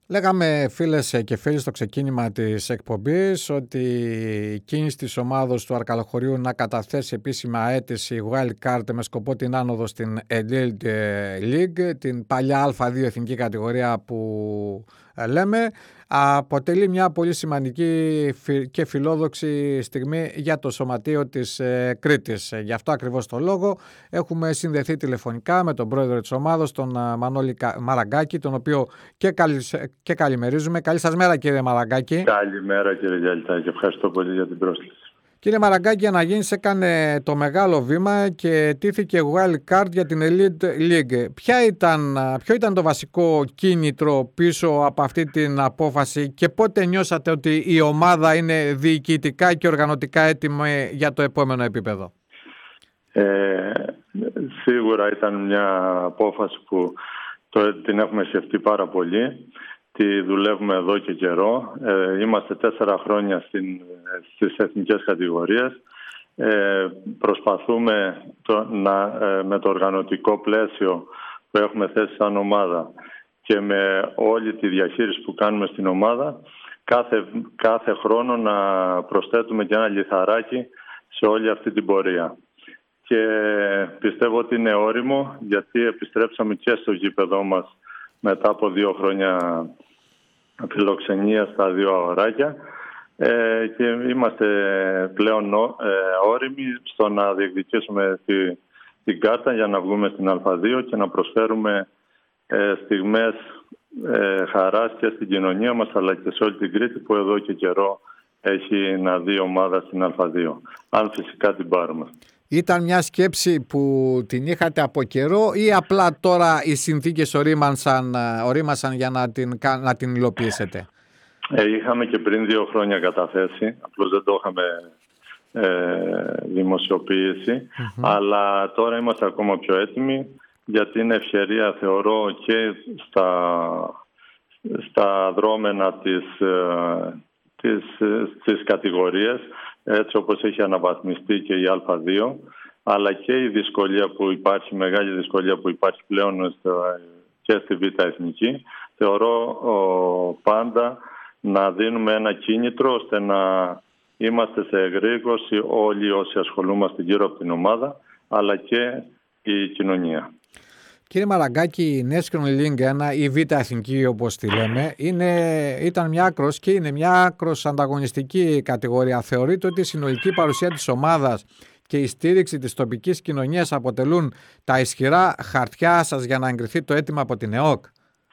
Λέγαμε φίλες και φίλοι στο ξεκίνημα της εκπομπής ότι η κίνηση της ομάδος του Αρκαλοχωρίου να καταθέσει επίσημα αίτηση wild card με σκοπό την άνοδο στην Elite League, την παλιά Α2 εθνική κατηγορία που λέμε, αποτελεί μια πολύ σημαντική και φιλόδοξη στιγμή για το σωματείο της Κρήτης. Γι' αυτό ακριβώς το λόγο έχουμε συνδεθεί τηλεφωνικά με τον πρόεδρο της ομάδος, τον Μανώλη Μαραγκάκη, τον οποίο και καλημερίζουμε. Καλή σας μέρα, κύριε Μαραγκάκη. Καλημέρα, κύριε Γιαλτάκη. Ευχαριστώ πολύ για την πρόσκληση. Κύριε Μαραγκάκη, Αναγέννης έκανε το μεγάλο βήμα και τύθηκε wild card για την Elite League. Ποιο ήταν το βασικό κίνητρο πίσω από αυτή την απόφαση και πότε νιώσατε ότι η ομάδα είναι διοικητικά και οργανωτικά έτοιμη για το επόμενο επίπεδο? Σίγουρα ήταν μια απόφαση που την έχουμε σκεφτεί πάρα πολύ. Τη δουλεύουμε εδώ και καιρό. Είμαστε 4 χρόνια στις εθνικές κατηγορίες. Προσπαθούμε με το οργανωτικό πλαίσιο που έχουμε θέσει σαν ομάδα και με όλη τη διαχείριση που κάνουμε στην ομάδα κάθε χρόνο να προσθέτουμε και ένα λιθαράκι σε όλη αυτή την πορεία. Και πιστεύω ότι είναι όριμο, γιατί επιστρέψαμε και στο γήπεδό μας μετά από 2 χρόνια φιλοξενία στα 2 αγοράκια και είμαστε πλέον όριμοι στο να διεκδικήσουμε την κάρτα για να βγούμε στην Α2 και να προσφέρουμε στιγμές χαράς και στην κοινωνία μας, αλλά και σε όλη την Κρήτη που εδώ και καιρό έχει να δει ομάδα στην Α2, αν φυσικά την πάρουμε. Ήταν μια σκέψη που την είχατε από καιρό ή απλά τώρα οι συνθήκες ορίμασαν για να την υλοποιήσετε? Είχαμε και πριν 2 χρόνια καταθέσει, απλώς δεν το είχαμε δημοσιοποιήσει, αλλά τώρα είμαστε ακόμα πιο έτοιμοι, γιατί είναι ευκαιρία, θεωρώ, και στα δρόμενα της κατηγορίας, έτσι όπως έχει αναβαθμιστεί και η Α2, αλλά και η δυσκολία που υπάρχει, μεγάλη δυσκολία που υπάρχει πλέον και στη Β' Εθνική. Θεωρώ πάντα να δίνουμε ένα κίνητρο ώστε να είμαστε σε εγρήγορση όλοι όσοι ασχολούμαστε γύρω από την ομάδα, αλλά και η κοινωνία. Κύριε Μαραγκάκη, η National League 1, η Β' Εθνική όπως τη λέμε, ήταν μια άκρος και είναι μια άκρος ανταγωνιστική κατηγορία. Θεωρείτε ότι η συνολική παρουσία της ομάδας και η στήριξη της τοπικής κοινωνίας αποτελούν τα ισχυρά χαρτιά σας για να εγκριθεί το αίτημα από την ΕΟΚ?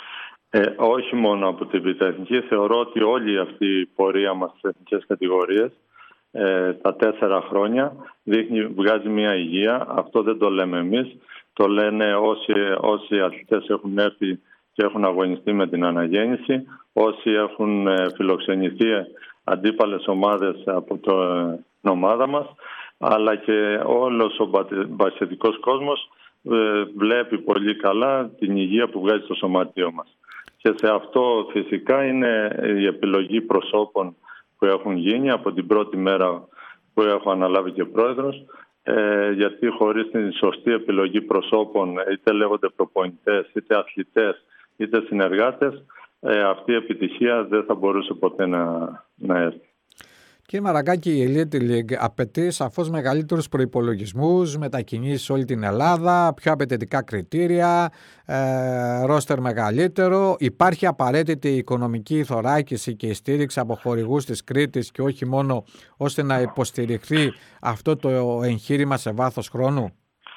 Όχι μόνο από τη Β' Εθνική. Θεωρώ ότι όλη αυτή η πορεία μας στις εθνικές κατηγορίες τα 4 χρόνια βγάζει μια υγεία. Αυτό δεν το λέμε εμείς. Το λένε όσοι αθλητές έχουν έρθει και έχουν αγωνιστεί με την αναγέννηση, όσοι έχουν φιλοξενηθεί αντίπαλες ομάδες από την ομάδα μας, αλλά και όλος ο μπασκετικός κόσμος βλέπει πολύ καλά την υγεία που βγάζει στο σωματείο μας. Και σε αυτό φυσικά είναι η επιλογή προσώπων που έχουν γίνει από την πρώτη μέρα που έχω αναλάβει και πρόεδρος, γιατί χωρίς την σωστή επιλογή προσώπων, είτε λέγονται προπονητές, είτε αθλητές, είτε συνεργάτες, αυτή η επιτυχία δεν θα μπορούσε ποτέ να έρθει. Κύριε Μαραγκάκη, η Elite League απαιτεί σαφώς μεγαλύτερους προϋπολογισμούς, μετακινήσεις σε όλη την Ελλάδα, πιο απαιτητικά κριτήρια, ρόστερ μεγαλύτερο. Υπάρχει απαραίτητη οικονομική θωράκιση και η στήριξη από χορηγούς της Κρήτης και όχι μόνο, ώστε να υποστηριχθεί αυτό το εγχείρημα σε βάθος χρόνου?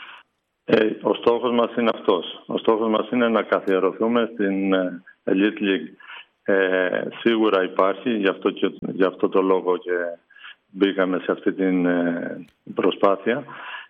Ο στόχος μας είναι αυτός. Ο στόχος μας είναι να καθιερωθούμε στην Elite League. Σίγουρα υπάρχει, γι' αυτό το λόγο και μπήκαμε σε αυτή την προσπάθεια.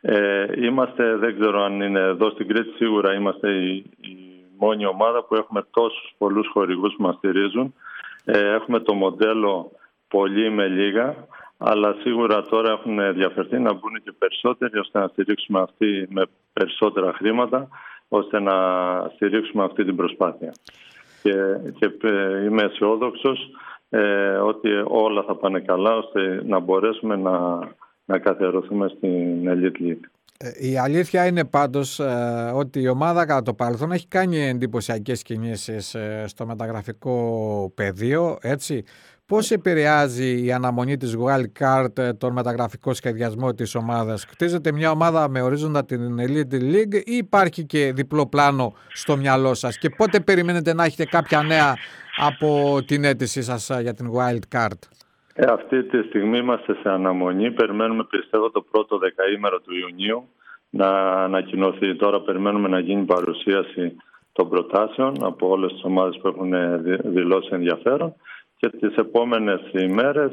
Δεν ξέρω αν είναι εδώ στην Κρήτη, σίγουρα είμαστε η μόνη ομάδα που έχουμε τόσους πολλούς χορηγούς που μας στηρίζουν. Έχουμε το μοντέλο πολύ με λίγα, αλλά σίγουρα τώρα έχουν διαφερθεί να μπουν και περισσότεροι, ώστε να στηρίξουμε αυτή με περισσότερα χρήματα, ώστε να στηρίξουμε αυτή την προσπάθεια. Και είμαι αισιόδοξος ότι όλα θα πάνε καλά, ώστε να μπορέσουμε να καθιερωθούμε στην Elite League. Η αλήθεια είναι πάντως ότι η ομάδα κατά το παρελθόν έχει κάνει εντυπωσιακές κινήσεις στο μεταγραφικό πεδίο, έτσι. Πώς επηρεάζει η αναμονή της Wildcard τον μεταγραφικό σχεδιασμό της ομάδας? Χτίζεται μια ομάδα με ορίζοντα την Elite League ή υπάρχει και διπλό πλάνο στο μυαλό σας? Και πότε περιμένετε να έχετε κάποια νέα από την αίτησή σας για την Wildcard? Αυτή τη στιγμή είμαστε σε αναμονή. Περιμένουμε, πιστεύω, το πρώτο δεκαήμερο του Ιουνίου να ανακοινωθεί. Τώρα περιμένουμε να γίνει παρουσίαση των προτάσεων από όλες τις ομάδες που έχουν δηλώσει ενδιαφέρον και τις επόμενες ημέρες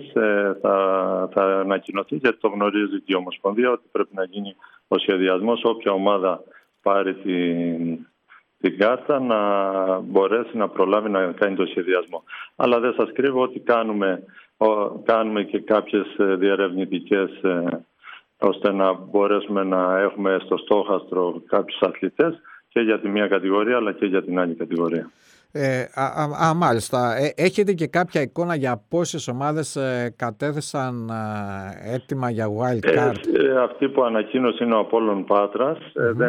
θα ανακοινωθεί, γιατί το γνωρίζει και η Ομοσπονδία, ότι πρέπει να γίνει ο σχεδιασμός. Όποια ομάδα πάρει την κάρτα να μπορέσει να προλάβει να κάνει το σχεδιασμό. Αλλά δεν σας κρύβω ότι κάνουμε και κάποιες διερευνητικές ώστε να μπορέσουμε να έχουμε στο στόχαστρο κάποιους αθλητές και για τη μία κατηγορία αλλά και για την άλλη κατηγορία. Μάλιστα. Έχετε και κάποια εικόνα για πόσες ομάδες κατέθεσαν έτοιμα για Wildcard? Αυτή που ανακοίνωσε είναι ο Απόλλων Πάτρας.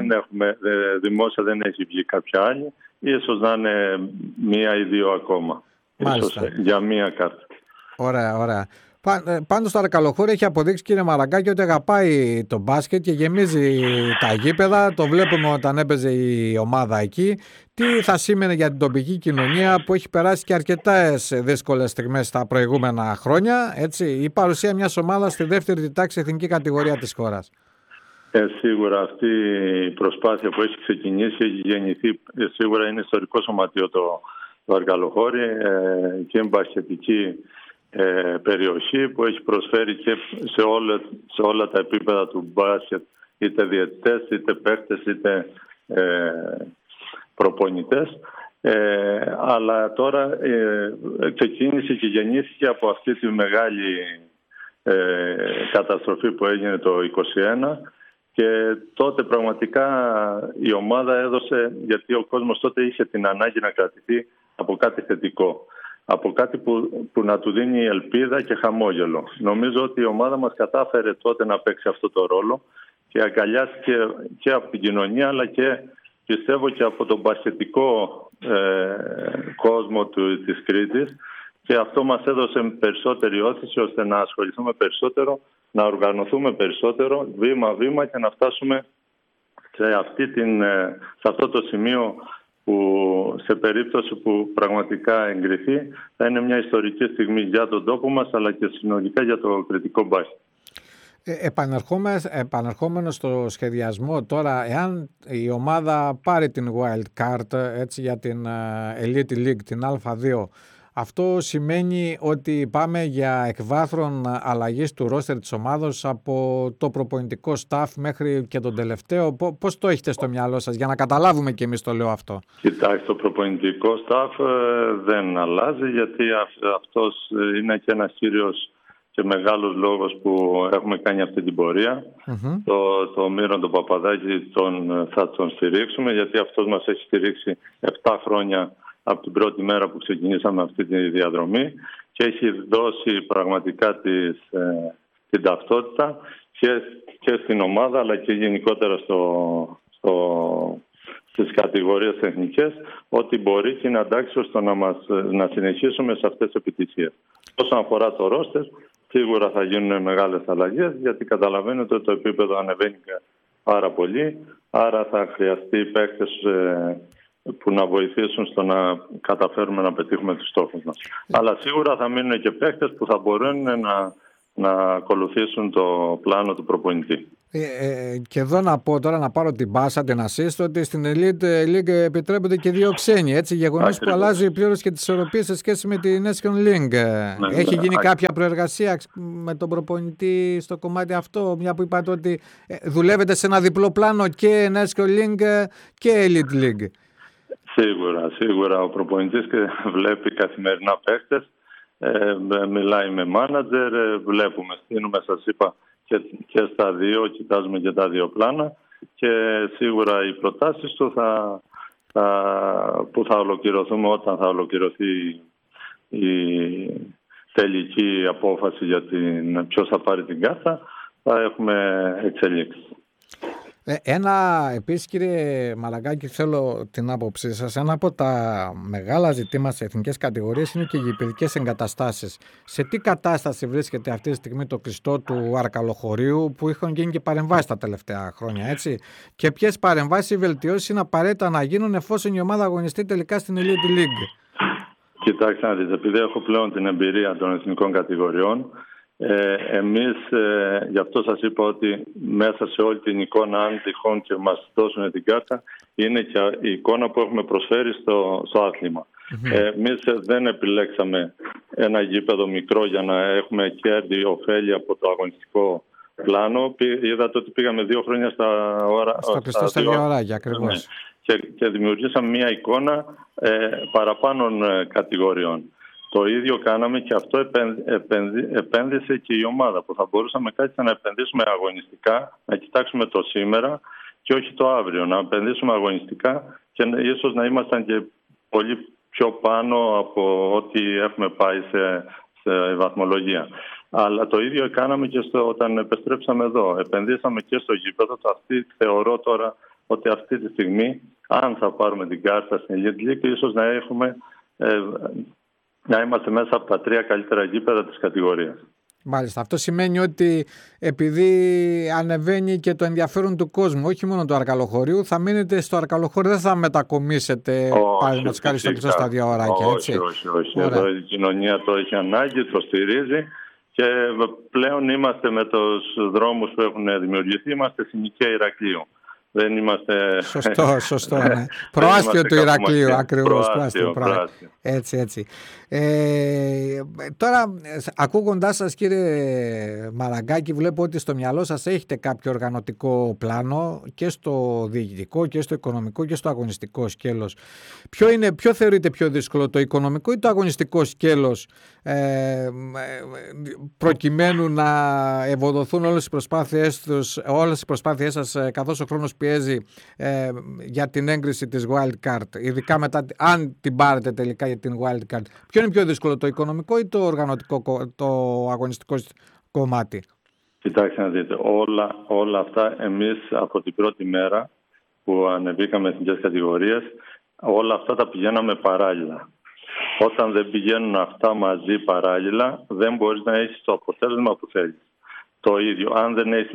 Δημόσια δεν έχει βγει κάποια άλλη. Ίσως να είναι μία ή δύο ακόμα. Ίσως για μία κάρτα. Ωραία. Πάντως το Αρκαλοχώρι έχει αποδείξει, κύριε Μαραγκάκη, ότι αγαπάει το μπάσκετ και γεμίζει τα γήπεδα. Το βλέπουμε όταν έπαιζε η ομάδα εκεί. Τι θα σήμαινε για την τοπική κοινωνία που έχει περάσει και αρκετές δύσκολες στιγμές τα προηγούμενα χρόνια, έτσι, η παρουσία μιας ομάδας στη δεύτερη τάξη εθνική κατηγορία της χώρας? Σίγουρα αυτή η προσπάθεια που έχει ξεκινήσει, έχει γεννηθεί, σίγουρα είναι ιστορικό σωματείο το Αρκαλοχώρι και μπασκετική περιοχή που έχει προσφέρει και σε όλα τα επίπεδα του μπάσκετ, είτε διαιτητές, είτε παίκτες, είτε προπονητές. Αλλά τώρα ξεκίνησε και γεννήθηκε από αυτή τη μεγάλη καταστροφή που έγινε το 2021 και τότε πραγματικά η ομάδα έδωσε, γιατί ο κόσμος τότε είχε την ανάγκη να κρατηθεί από κάτι θετικό, από κάτι που να του δίνει ελπίδα και χαμόγελο. Νομίζω ότι η ομάδα μας κατάφερε τότε να παίξει αυτό το ρόλο και αγκαλιάστηκε και από την κοινωνία, αλλά και πιστεύω και από τον μπασκετικό κόσμο της Κρήτης, και αυτό μας έδωσε περισσότερη όθηση ώστε να ασχοληθούμε περισσότερο, να οργανωθούμε περισσότερο βήμα-βήμα και να φτάσουμε σε αυτό το σημείο που σε περίπτωση που πραγματικά εγκριθεί θα είναι μια ιστορική στιγμή για τον τόπο μας αλλά και συνολικά για το κρητικό μπάσκετ. Επανερχόμενο στο σχεδιασμό τώρα, εάν η ομάδα πάρει την Wild Card, έτσι, για την Elite League, την Α2, αυτό σημαίνει ότι πάμε για εκβάθρον αλλαγής του ρόστερ της ομάδος από το προπονητικό staff μέχρι και τον τελευταίο? Πώς το έχετε στο μυαλό σας, για να καταλάβουμε και εμείς το λέω αυτό? Κοιτάξτε, το προπονητικό staff δεν αλλάζει, γιατί αυτός είναι και ένας κύριος και μεγάλος λόγος που έχουμε κάνει αυτή την πορεία. Το Μύρο τον Παπαδάκη θα τον στηρίξουμε, γιατί αυτός μας έχει στηρίξει 7 χρόνια από την πρώτη μέρα που ξεκινήσαμε αυτή τη διαδρομή και έχει δώσει πραγματικά την ταυτότητα και στην ομάδα αλλά και γενικότερα στις κατηγορίες τεχνικές, ότι μπορεί και είναι αντάξει ώστε να συνεχίσουμε σε αυτές τις επιτυχίες. Όσον αφορά το ρόστερ, σίγουρα θα γίνουν μεγάλες αλλαγές, γιατί καταλαβαίνετε ότι το επίπεδο ανεβαίνει πάρα πολύ, άρα θα χρειαστεί παίκτες που να βοηθήσουν στο να καταφέρουμε να πετύχουμε τους στόχους μας. Αλλά σίγουρα θα μείνουν και παίκτες που θα μπορούν να ακολουθήσουν το πλάνο του προπονητή. Και εδώ να πω τώρα, να πάρω την πάσα, την assist, ότι στην Elite League επιτρέπονται και 2 ξένοι, έτσι, γεγονός που αλλάζει πλήρως και τις ισορροπίες σε σχέση με την National League. Έχει γίνει κάποια προεργασία με τον προπονητή στο κομμάτι αυτό, μια που είπατε ότι δουλεύετε σε ένα διπλό πλάνο, και National League και Elite League? Σίγουρα ο προπονητής βλέπει καθημερινά παίκτες, μιλάει με μάνατζερ, στείλουμε, σας είπα, και στα 2, κοιτάζουμε και τα 2 πλάνα, και σίγουρα οι προτάσεις του που θα ολοκληρωθούμε όταν θα ολοκληρωθεί η τελική απόφαση για ποιος θα πάρει την κάρτα, θα έχουμε εξελίξει. Επίσης, κύριε Μαραγκάκη, θέλω την άποψή σας. Ένα από τα μεγάλα ζητήματα σε εθνικές κατηγορίες είναι και οι γηπεδικές εγκαταστάσεις. Σε τι κατάσταση βρίσκεται αυτή τη στιγμή το κλειστό του Αρκαλοχωρίου, που είχαν γίνει και παρεμβάσεις τα τελευταία χρόνια, έτσι? Και ποιες παρεμβάσεις ή βελτιώσεις είναι απαραίτητα να γίνουν εφόσον η ομάδα αγωνιστεί τελικά στην Elite League? Κοιτάξτε να δείτε, επειδή έχω πλέον την εμπειρία των εθνικών κατηγοριών, εμείς, γι' αυτό σας είπα ότι μέσα σε όλη την εικόνα, αν τυχόν και μας δώσουν την κάρτα, είναι και η εικόνα που έχουμε προσφέρει στο άθλημα. Εμείς δεν επιλέξαμε ένα γήπεδο μικρό για να έχουμε κέρδη, ωφέλη από το αγωνιστικό πλάνο. Είδατε ότι πήγαμε 2 χρόνια στο κλειστό στα 2 ωράκια, ακριβώς. Και δημιουργήσαμε μια εικόνα παραπάνω κατηγοριών. Το ίδιο κάναμε και αυτό επένδυσε και η ομάδα, που θα μπορούσαμε κάτι να επενδύσουμε αγωνιστικά, να κοιτάξουμε το σήμερα και όχι το αύριο. Να επενδύσουμε αγωνιστικά και ίσως να ήμασταν και πολύ πιο πάνω από ό,τι έχουμε πάει σε βαθμολογία. Αλλά το ίδιο κάναμε και όταν επιστρέψαμε εδώ. Επενδύσαμε και στο γήπεδο. Θεωρώ τώρα ότι αυτή τη στιγμή, αν θα πάρουμε την κάρτα στην Elite League, ίσως να είμαστε μέσα από τα 3 καλύτερα γήπεδα της κατηγορίας. Μάλιστα. Αυτό σημαίνει ότι επειδή ανεβαίνει και το ενδιαφέρον του κόσμου, όχι μόνο του Αρκαλοχωρίου, θα μείνετε στο Αρκαλοχώριο, δεν θα μετακομίσετε πάλι στο κλειστό στα 2 ωράκια, έτσι? Όχι. Εδώ η κοινωνία το έχει ανάγκη, το στηρίζει και πλέον είμαστε με τους δρόμους που έχουν δημιουργηθεί, είμαστε στην Νικαία Ηρακλείου. Δεν είμαστε... Σωστό. Ναι. Προάστιο του Ηρακλείου, ακριβώς. Προάστιο. Έτσι. Τώρα, ακούγοντάς σας, κύριε Μαραγκάκη, βλέπω ότι στο μυαλό σας έχετε κάποιο οργανωτικό πλάνο και στο διοικητικό και στο οικονομικό και στο αγωνιστικό σκέλος. Ποιο θεωρείτε πιο δύσκολο, το οικονομικό ή το αγωνιστικό σκέλος, προκειμένου να ευοδοθούν όλες οι προσπάθειές σας, καθώς ο χρόνος πιέζει για την έγκριση της Wild Card, ειδικά μετά, αν την πάρετε τελικά για την Wild Card? Ποιο είναι πιο δύσκολο, το οικονομικό ή το οργανωτικό, το αγωνιστικό κομμάτι? Κοιτάξτε να δείτε, όλα αυτά εμείς από την πρώτη μέρα που ανεβήκαμε εθνικές κατηγορίες, όλα αυτά τα πηγαίναμε παράλληλα. Όταν δεν πηγαίνουν αυτά μαζί παράλληλα, δεν μπορείς να έχεις το αποτέλεσμα που θέλεις. Το ίδιο, αν δεν έχεις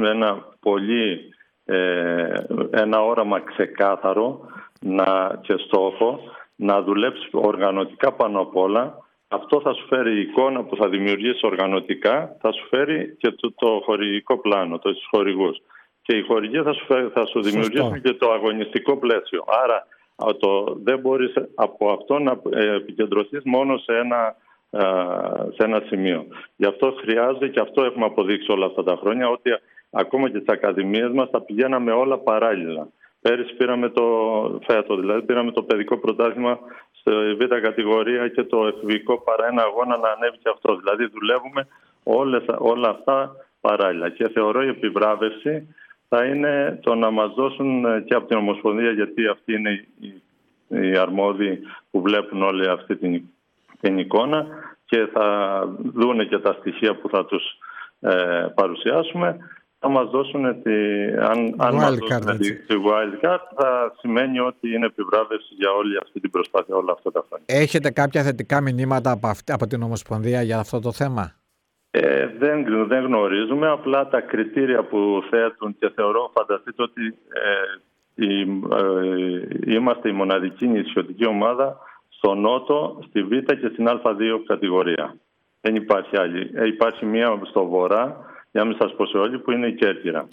ένα όραμα ξεκάθαρο και στόχο, να δουλέψεις οργανωτικά πάνω απ' όλα, αυτό θα σου φέρει η εικόνα που θα δημιουργήσει οργανωτικά, θα σου φέρει και το χορηγικό πλάνο, τους χορηγούς. Και οι χορηγοί θα σου δημιουργήσουν και το αγωνιστικό πλαίσιο. Άρα δεν μπορείς από αυτό να επικεντρωθείς μόνο σε ένα σημείο. Γι' αυτό χρειάζεται, και αυτό έχουμε αποδείξει όλα αυτά τα χρόνια, ότι ακόμα και στις ακαδημίες μας τα πηγαίναμε όλα παράλληλα. Πέρυσι πήραμε πήραμε το παιδικό πρωτάθλημα στη β' κατηγορία και το εφηβικό παρά ένα αγώνα να ανέβει και αυτό. Δηλαδή δουλεύουμε όλα αυτά παράλληλα. Και θεωρώ η επιβράβευση θα είναι το να μας δώσουν και από την Ομοσπονδία, γιατί αυτοί είναι οι αρμόδιοι που βλέπουν όλη αυτή την εικόνα και θα δούνε και τα στοιχεία που θα τους παρουσιάσουμε. Θα μας δώσουν αν μας δώσουν τη Wild Card, θα σημαίνει ότι είναι επιβράβευση για όλη αυτή την προσπάθεια όλα αυτά τα χρόνια. Έχετε κάποια θετικά μηνύματα από την Ομοσπονδία για αυτό το θέμα? Δεν γνωρίζουμε, απλά τα κριτήρια που θέτουν, και φανταστείτε ότι είμαστε η μοναδική νησιωτική ομάδα στο Νότο, στη Β και στην Α2 κατηγορία. Δεν υπάρχει άλλη. Υπάρχει μία στο Βορρά, για να μην σας πω σε όλοι, που είναι η Κέρκυρα.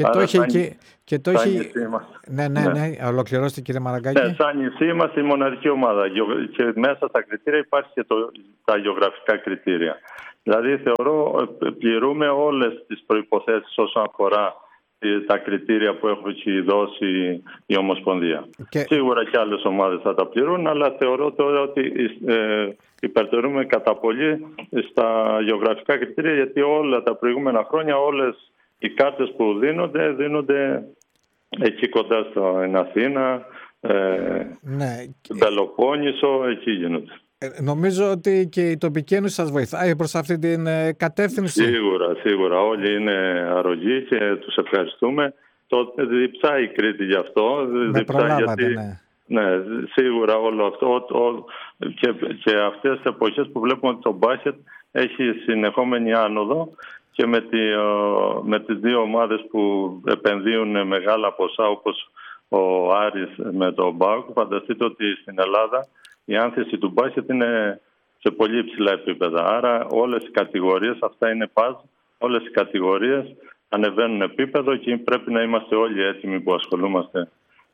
Ναι, ολοκληρώστε, κύριε Μαραγκάκη. Ναι, σαν νησί είμαστε η μοναδική ομάδα και μέσα στα κριτήρια υπάρχει και τα γεωγραφικά κριτήρια. Δηλαδή θεωρώ πληρούμε όλες τις προϋποθέσεις όσον αφορά τα κριτήρια που έχει δώσει η Ομοσπονδία. Σίγουρα και άλλες ομάδες θα τα πληρούν, αλλά θεωρώ τώρα ότι υπερτερούμε κατά πολύ στα γεωγραφικά κριτήρια, γιατί όλα τα προηγούμενα χρόνια όλες οι κάρτες που δίνονται εκεί κοντά στην Αθήνα, Πελοπόννησο, εκεί γίνονται. Νομίζω ότι και η τοπική ένωση σας βοηθάει προς αυτή την κατεύθυνση. Σίγουρα. Όλοι είναι αρρωγοί και τους ευχαριστούμε. τότε διψάει η Κρήτη γι' αυτό. Με προλάβατε, ναι. Ναι, σίγουρα όλο αυτό και αυτές τις εποχές που βλέπουμε ότι το μπάσκετ έχει συνεχόμενη άνοδο και με τις δύο ομάδες που επενδύουν μεγάλα ποσά όπως ο Άρης με τον ΠΑΟΚ, φανταστείτε ότι στην Ελλάδα η άνθηση του μπάσκετ είναι σε πολύ υψηλά επίπεδα. Άρα όλες οι κατηγορίες, αυτά είναι παζ, όλες οι κατηγορίες ανεβαίνουν επίπεδο και πρέπει να είμαστε όλοι έτοιμοι που ασχολούμαστε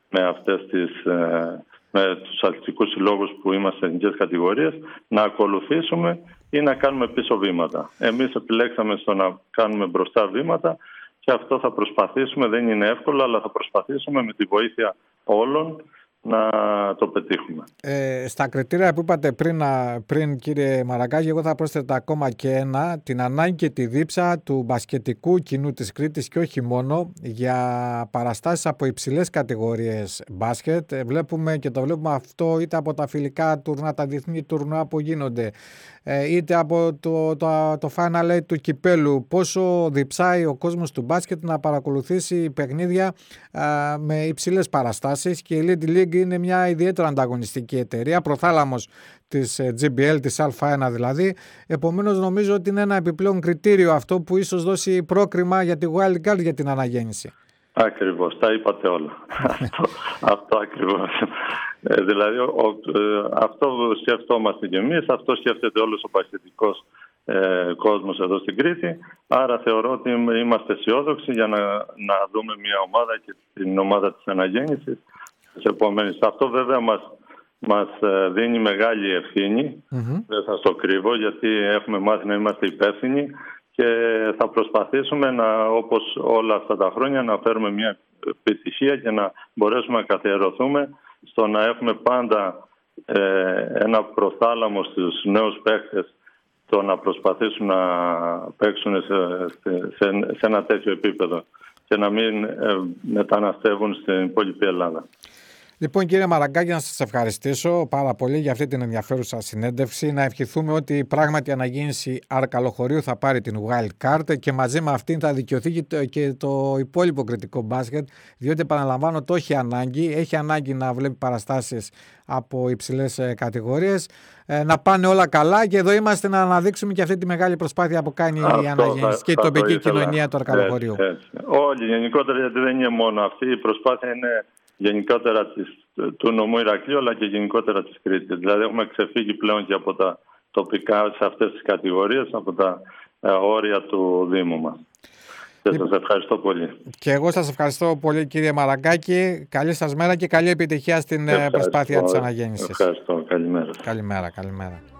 με τους αθλητικούς συλλόγους που είμαστε σε εθνικές κατηγορίες να ακολουθήσουμε ή να κάνουμε πίσω βήματα. Εμείς επιλέξαμε στο να κάνουμε μπροστά βήματα και αυτό θα προσπαθήσουμε, δεν είναι εύκολο, αλλά θα προσπαθήσουμε με τη βοήθεια όλων να το πετύχουμε. Στα κριτήρια που είπατε πριν κύριε Μαραγκάκη, εγώ θα πρόσθετα ακόμα και ένα, την ανάγκη και τη δίψα του μπασκετικού κοινού της Κρήτης και όχι μόνο για παραστάσεις από υψηλές κατηγορίες μπάσκετ. Βλέπουμε και το βλέπουμε αυτό είτε από τα φιλικά τουρνά, τα διεθνή τουρνά που γίνονται, είτε από το Final Eight του κυπέλου, πόσο διψάει ο κόσμος του μπάσκετ να παρακολουθήσει παιχνίδια με υψηλές παραστάσεις και η Elite League είναι μια ιδιαίτερα ανταγωνιστική εταιρεία, προθάλαμος της GBL, της Α1 δηλαδή. Επομένως νομίζω ότι είναι ένα επιπλέον κριτήριο αυτό που ίσως δώσει πρόκριμα για τη Wild Card για την αναγέννηση. Ακριβώς, τα είπατε όλα. Αυτό ακριβώς. Δηλαδή αυτό σκεφτόμαστε κι εμείς, αυτό σκέφτεται όλος ο μπασκετικός κόσμος εδώ στην Κρήτη. Άρα θεωρώ ότι είμαστε αισιόδοξοι για να δούμε μια ομάδα και την ομάδα της αναγέννησης. Αυτό βέβαια μας δίνει μεγάλη ευθύνη, δεν θα στο κρύβω, γιατί έχουμε μάθει να είμαστε υπεύθυνοι και θα προσπαθήσουμε όπως όλα αυτά τα χρόνια να φέρουμε μια επιτυχία και να μπορέσουμε να καθιερωθούμε στο να έχουμε πάντα ένα προθάλαμο στους νέους παίκτες, το να προσπαθήσουν να παίξουν σε ένα τέτοιο επίπεδο και να μην μεταναστεύουν στην υπόλοιπη Ελλάδα. Λοιπόν κύριε Μαραγκάκη, να σας ευχαριστήσω πάρα πολύ για αυτή την ενδιαφέρουσα συνέντευξη. Να ευχηθούμε ότι πράγματι η αναγέννηση Αρκαλοχωρίου θα πάρει την Wild Card και μαζί με αυτήν θα δικαιωθεί και το υπόλοιπο κριτικό μπάσκετ, διότι επαναλαμβάνω το έχει ανάγκη να βλέπει παραστάσεις από υψηλές κατηγορίες. Να πάνε όλα καλά και εδώ είμαστε να αναδείξουμε και αυτή τη μεγάλη προσπάθεια που κάνει η αναγέννηση και η τοπική κοινωνία του Αρκαλοχωρίου. Όλοι γενικότερα, γιατί δεν είναι μόνο αυτή η προσπάθεια, είναι γενικότερα του νομού Ηρακλείου αλλά και γενικότερα της Κρήτης. Δηλαδή έχουμε ξεφύγει πλέον και από τα τοπικά σε αυτές τις κατηγορίες, από τα όρια του Δήμου μας. Και σας ευχαριστώ πολύ. Και εγώ σας ευχαριστώ πολύ κύριε Μαραγκάκη. Καλή σας μέρα και καλή επιτυχία στην προσπάθεια της αναγέννησης. Ευχαριστώ. Καλημέρα. Καλημέρα.